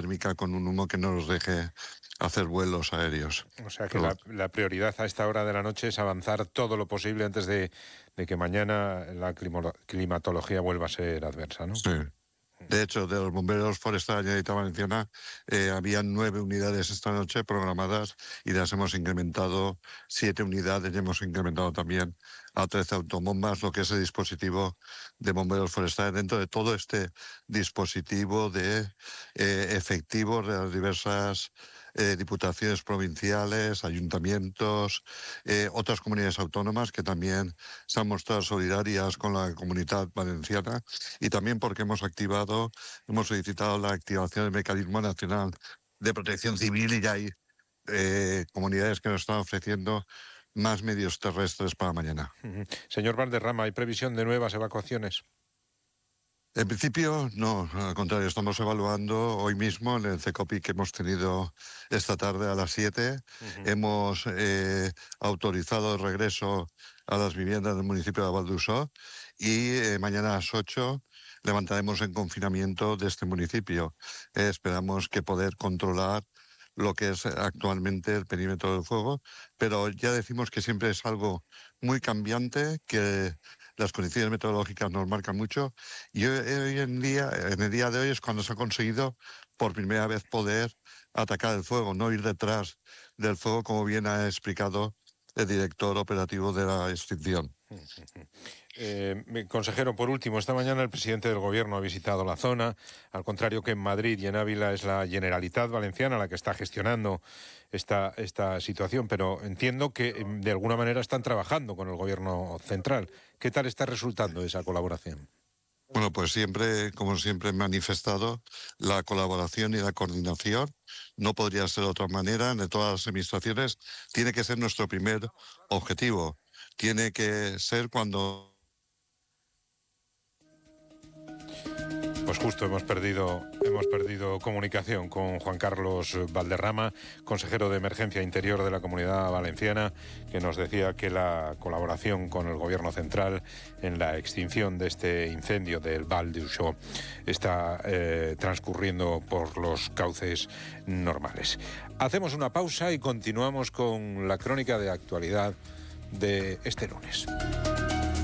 térmica con un humo que no nos deje hacer vuelos aéreos. O sea que la prioridad a esta hora de la noche es avanzar todo lo posible antes de que mañana la climatología vuelva a ser adversa, ¿no? Sí. De hecho, de los bomberos forestales de Generalitat Valenciana, habían 9 unidades esta noche programadas y las hemos incrementado 7 unidades y hemos incrementado también a 13 autobombas, lo que es el dispositivo de bomberos forestales. Dentro de todo este dispositivo de efectivos de las diversas diputaciones provinciales, ayuntamientos, otras comunidades autónomas que también se han mostrado solidarias con la Comunitat Valenciana, y también porque hemos solicitado la activación del Mecanismo Nacional de Protección Civil, y ya hay comunidades que nos están ofreciendo más medios terrestres para mañana. Señor Valderrama, ¿hay previsión de nuevas evacuaciones? En principio, no, al contrario, estamos evaluando hoy mismo en el CECOPI que hemos tenido esta tarde a las 7. Hemos autorizado el regreso a las viviendas del municipio de Valdusó, y mañana a las 8 levantaremos en confinamiento de este municipio. Esperamos que poder controlar lo que es actualmente el perímetro del fuego, pero ya decimos que siempre es algo muy cambiante, que las condiciones meteorológicas nos marcan mucho, y hoy en el día de hoy es cuando se ha conseguido por primera vez poder atacar el fuego, no ir detrás del fuego, como bien ha explicado el director operativo de la extinción. Consejero, por último, esta mañana el presidente del Gobierno ha visitado la zona, al contrario que en Madrid y en Ávila es la Generalitat Valenciana la que está gestionando esta situación, pero entiendo que de alguna manera están trabajando con el Gobierno central. ¿Qué tal está resultando esa colaboración? Bueno, pues siempre, como siempre he manifestado, la colaboración y la coordinación no podría ser de otra manera de todas las administraciones. Tiene que ser nuestro primer objetivo. Tiene que ser cuando... Pues justo hemos perdido comunicación con Juan Carlos Valderrama, consejero de Emergencia Interior de la Comunidad Valenciana, que nos decía que la colaboración con el Gobierno central en la extinción de este incendio del Val d'Uixó está transcurriendo por los cauces normales. Hacemos una pausa y continuamos con la crónica de actualidad de este lunes.